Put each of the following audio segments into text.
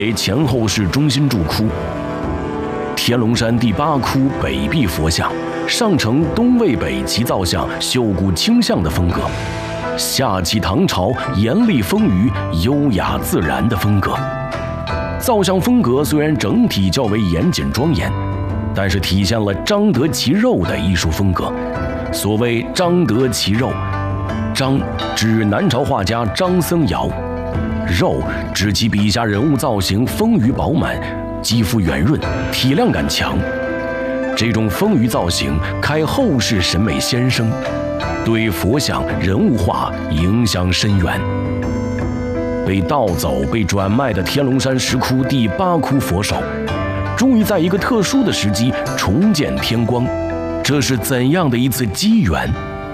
前后是中心柱窟。天龙山第8窟北壁佛像，上承东魏北齐造像秀骨清向的风格，下启唐朝严厉丰腴、优雅自然的风格。造像风格虽然整体较为严谨庄严，但是体现了张得其肉的艺术风格。所谓张得其肉，张指南朝画家张僧繇，肉指其笔下人物造型丰腴饱满，肌肤圆润，体量感强。这种丰腴造型开后世审美先声，对佛像人物画影响深远。被盗走、被转卖的天龙山石窟第8窟佛手，终于在一个特殊的时机重见天光，这是怎样的一次机缘？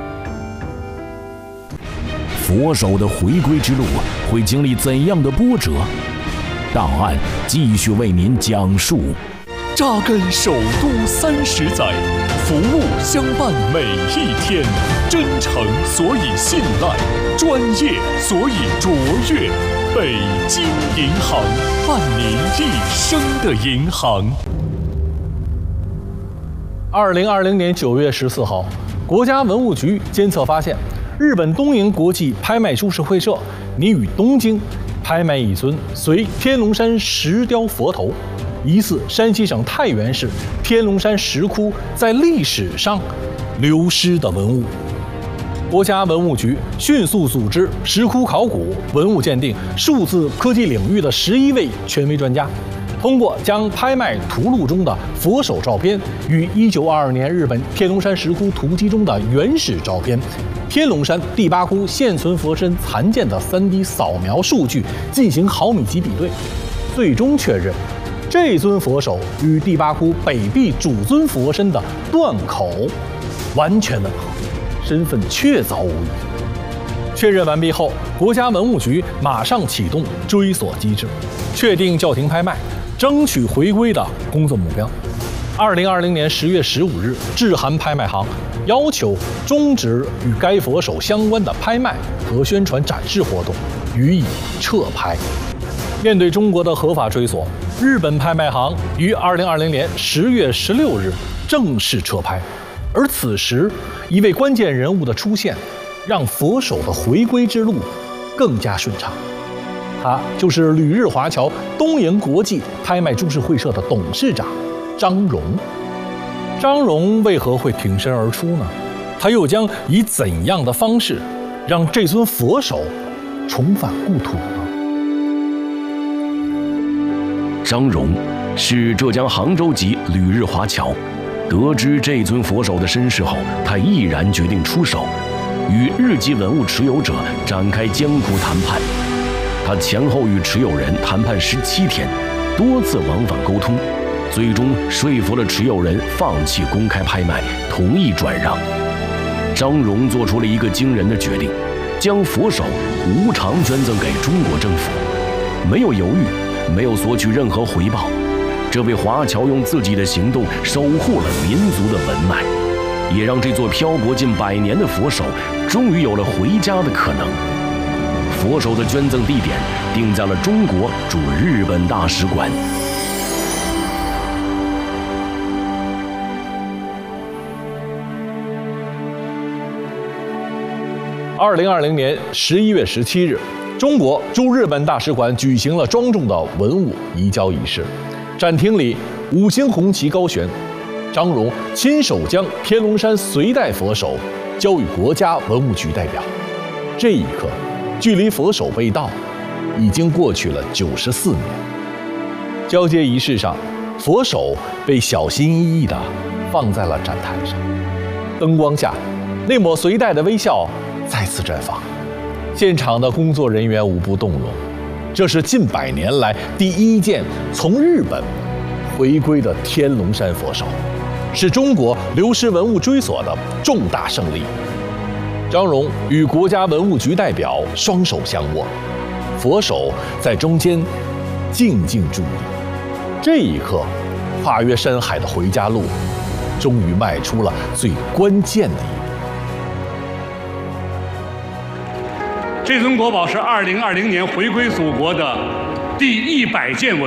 佛手的回归之路会经历怎样的波折？档案继续为您讲述。 扎根首都30载，服务相伴每一天，真诚所以信赖，专业所以卓越。北京银行，伴您一生的银行。 2020年9月14号，国家文物局监测发现，日本东瀛国际拍卖株式会社拟于东京拍卖一尊随天龙山石雕佛头，疑似山西省太原市天龙山石窟在历史上流失的文物。国家文物局迅速组织石窟考古、文物鉴定、数字科技领域的11位权威专家，通过将拍卖图录中的佛手照片与1922年日本天龙山石窟图籍中的原始照片、天龙山第8窟现存佛身残件的3D 扫描数据进行毫米级比对，最终确认这尊佛手与第8窟北壁主尊佛身的断口完全吻合，身份确凿无疑。确认完毕后，国家文物局马上启动追索机制，确定叫停拍卖，争取回归的工作目标。2020年10月15日，致函拍卖行，要求终止与该佛手相关的拍卖和宣传展示活动，予以撤拍。面对中国的合法追索，日本拍卖行于2020年10月16日正式撤拍。而此时，一位关键人物的出现，让佛手的回归之路更加顺畅。他就是旅日华侨东瀛国际拍卖株式会社的董事长张荣。张荣为何会挺身而出呢？他又将以怎样的方式让这尊佛手重返故土呢？ 张荣是浙江杭州籍旅日华侨。得知这尊佛手的身世后，他毅然决定出手，与日籍文物持有者展开艰苦谈判。他前后与持有人谈判17天，多次往返沟通，最终说服了持有人放弃公开拍卖，同意转让。张荣做出了一个惊人的决定，将佛手无偿捐赠给中国政府，没有犹豫，没有索取任何回报。这位华侨用自己的行动守护了民族的文脉，也让这座漂泊近100年的佛手终于有了回家的可能。佛手的捐赠地点定在了中国驻日本大使馆。 2020年11月17日，中国驻日本大使馆举行了庄重的文物移交仪式。展厅里5星红旗高悬，张荣亲手将天龙山隋代佛手交予国家文物局代表。这一刻，距离佛手被盗已经过去了94年。交接仪式上，佛手被小心翼翼地放在了展台上，灯光下，那抹隋代的微笑再次绽放。现场的工作人员无不动容。这是近100年来第1件从日本回归的天龙山佛手，是中国流失文物追索的重大胜利。张荣与国家文物局代表双手相握，佛手在中间静静伫立。这一刻，跨越山海的回家路终于迈出了最关键的一步。 这尊国宝是2020年回归祖国的第100件文。